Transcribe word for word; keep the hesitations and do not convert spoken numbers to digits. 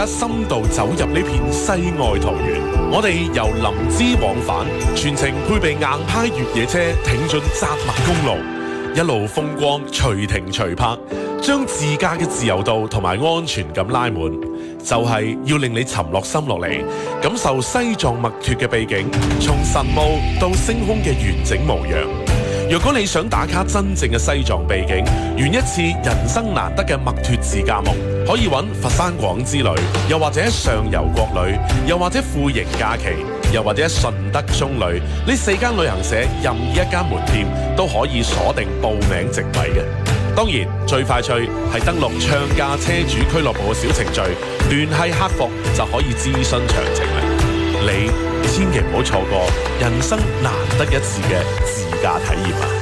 深度走入呢片世外桃源，我哋由林芝往返，全程配備硬派越野車挺進扎麥公路，一路風光隨停隨泊，將自駕嘅自由度同埋安全感拉滿，就係要令你沉落心落嚟，感受西藏墨脱嘅秘境，從神霧到星空嘅完整模樣。若果你想打卡真正嘅西藏秘境，圓一次人生難得嘅墨脱自駕夢，可以揾佛山廣之旅，又或者上游國旅，又或者富盈假期，又或者順德中旅，呢四間旅行社任意一間門店都可以鎖定報名席位嘅。當然最快趣係登錄暢駕車主俱樂部嘅小程序，聯繫客服就可以諮詢詳情啦。你千祈唔好錯過人生難得一次嘅自駕體驗啊！